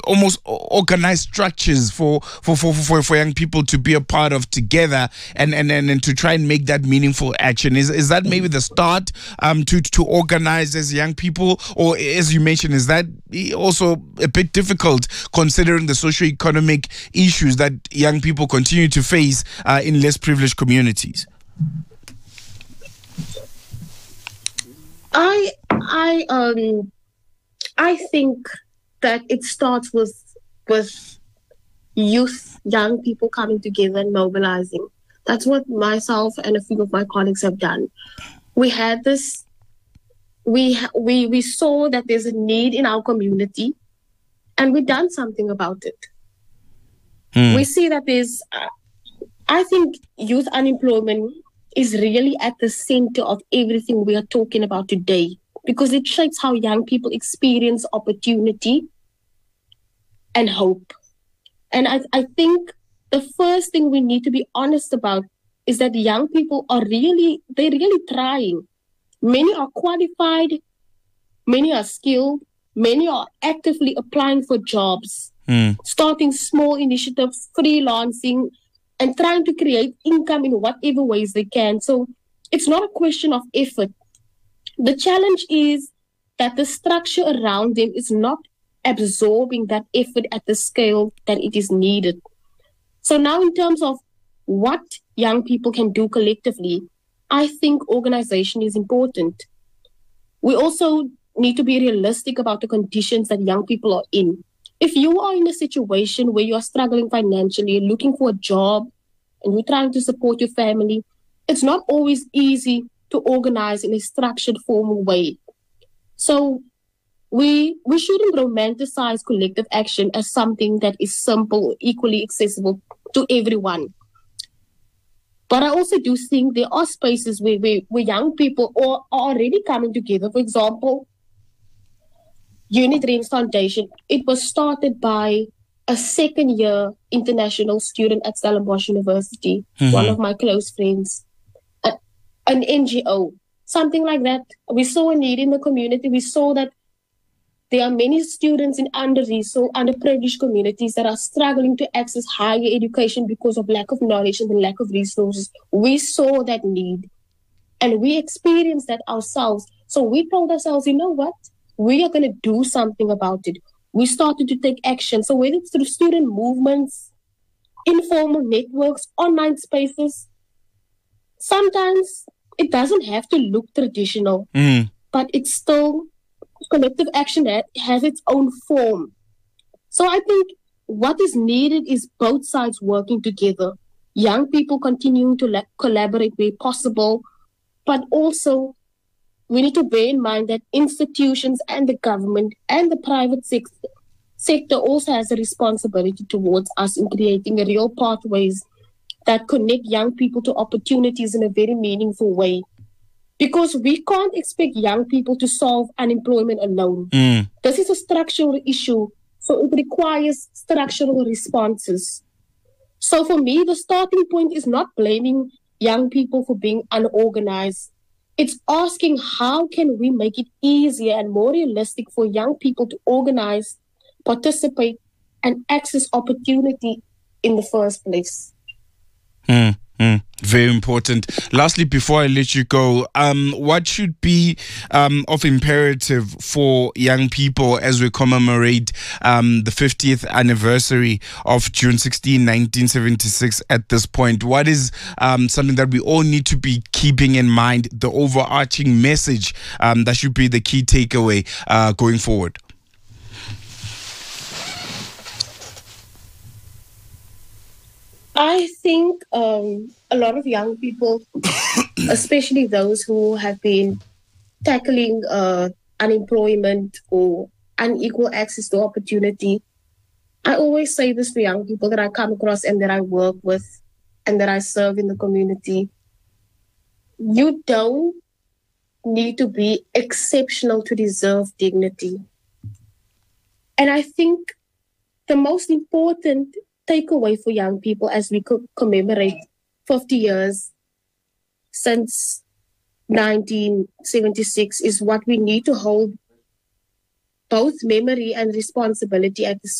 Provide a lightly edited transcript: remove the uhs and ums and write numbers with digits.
almost organized structures for young people to be a part of together and to try and make that meaningful action. Is that maybe the start to organize as young people, or as you mentioned, is that also a bit difficult considering the socio-economic issues that young people continue to face in less privileged communities? I think that it starts with youth, young people coming together and mobilizing. That's what myself and a few of my colleagues have done. We had this. We saw that there's a need in our community, and we've done something about it. We see that there's. I think youth unemployment is really at the center of everything we are talking about today, because it shapes how young people experience opportunity and hope. And I think the first thing we need to be honest about is that young people they're really trying. Many are qualified, many are skilled, many are actively applying for jobs, starting small initiatives, freelancing, and trying to create income in whatever ways they can. So it's not a question of effort. The challenge is that the structure around them is not absorbing that effort at the scale that it is needed. So now, in terms of what young people can do collectively, I think organization is important. We also need to be realistic about the conditions that young people are in. If you are in a situation where you are struggling financially, looking for a job, and you're trying to support your family, it's not always easy to organize in a structured, formal way. So we shouldn't romanticize collective action as something that is simple, equally accessible to everyone. But I also do think there are spaces where young people are already coming together. For example, Unit Rens Foundation, it was started by a second-year international student at Stellenbosch University, one of my close friends, an NGO, something like that. We saw a need in the community. We saw that there are many students in underprivileged communities that are struggling to access higher education because of lack of knowledge and the lack of resources. We saw that need, and we experienced that ourselves. So we told ourselves, you know what? We are going to do something about it. We started to take action. So whether it's through student movements, informal networks, online spaces, sometimes it doesn't have to look traditional, but it's still collective action that has its own form. So I think what is needed is both sides working together. Young people continuing to collaborate where possible, but also we need to bear in mind that institutions and the government and the private sector also has a responsibility towards us in creating real pathways that connect young people to opportunities in a very meaningful way. Because we can't expect young people to solve unemployment alone. This is a structural issue, so it requires structural responses. So for me, the starting point is not blaming young people for being unorganized. It's asking how can we make it easier and more realistic for young people to organize, participate, and access opportunity in the first place. Very important. Lastly, before I let you go, what should be of imperative for young people as we commemorate the 50th anniversary of June 16, 1976 at this point? What is something that we all need to be keeping in mind, the overarching message that should be the key takeaway going forward? I think a lot of young people, especially those who have been tackling unemployment or unequal access to opportunity, I always say this to young people that I come across and that I work with and that I serve in the community. You don't need to be exceptional to deserve dignity. And I think the most important takeaway for young people as we commemorate 50 years since 1976 is what we need to hold both memory and responsibility at the